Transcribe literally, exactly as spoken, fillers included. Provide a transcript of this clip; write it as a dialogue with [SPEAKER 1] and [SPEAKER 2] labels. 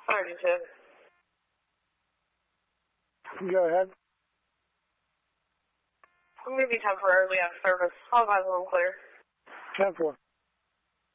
[SPEAKER 1] ninety-two.
[SPEAKER 2] Go ahead.
[SPEAKER 1] I'm going to be temporarily out of service. I'll have a little clear.
[SPEAKER 2] ten four.